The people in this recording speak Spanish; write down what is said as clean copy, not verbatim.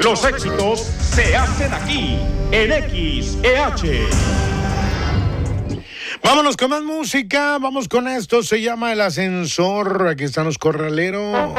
Los éxitos se hacen aquí, en XEH. Vámonos con más música, vamos con esto, se llama El Ascensor, aquí están los Corraleros.